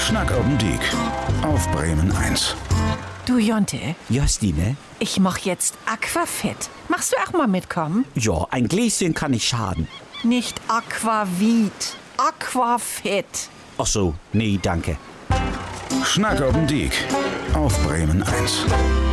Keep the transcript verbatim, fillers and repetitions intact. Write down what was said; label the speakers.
Speaker 1: Schnack oben Diek auf Bremen eins.
Speaker 2: Du Jonte,
Speaker 3: Justine?
Speaker 2: ich mach jetzt Aquafit. Machst du auch mal mitkommen?
Speaker 3: Ja, ein Gläschen kann nicht schaden.
Speaker 2: Nicht Aquavit, Aquafit.
Speaker 3: Ach so, nee, danke.
Speaker 1: Schnack oben Diek auf Bremen eins.